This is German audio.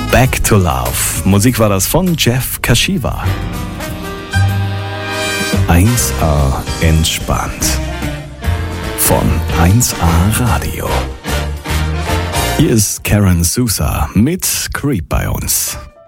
Back to Love. Musik war das von Jeff Kashiwa. 1A entspannt. Von 1A Radio. Hier ist Karen Sousa mit Creep bei uns.